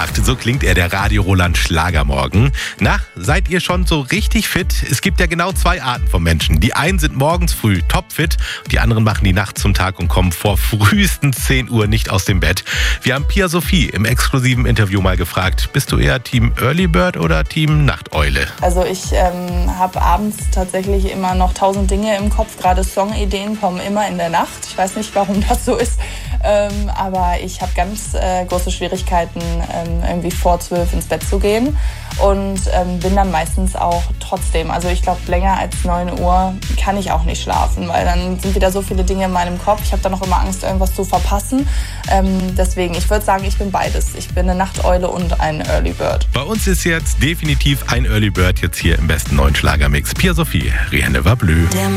8. So klingt er, der Radio Roland Schlagermorgen. Na, seid ihr schon so richtig fit? Es gibt ja genau 2 Arten von Menschen. Die einen sind morgens früh topfit, die anderen machen die Nacht zum Tag und kommen vor frühestens 10 Uhr nicht aus dem Bett. Wir haben Pia Sophie im exklusiven Interview mal gefragt, bist du eher Team Early Bird oder Team Nachteule? Also ich habe abends tatsächlich immer noch 1000 Dinge im Kopf. Gerade Songideen kommen immer in der Nacht. Ich weiß nicht, warum das so ist. Aber ich habe ganz große Schwierigkeiten, irgendwie vor 12 ins Bett zu gehen. Und bin dann meistens auch trotzdem, also ich glaube, länger als 9 Uhr kann ich auch nicht schlafen, weil dann sind wieder so viele Dinge in meinem Kopf. Ich habe dann auch immer Angst, irgendwas zu verpassen. Deswegen, ich würde sagen, ich bin beides. Ich bin eine Nachteule und ein Early Bird. Bei uns ist jetzt definitiv ein Early Bird jetzt hier im besten neuen Schlagermix. Pia Sophie, Rien ne va plus.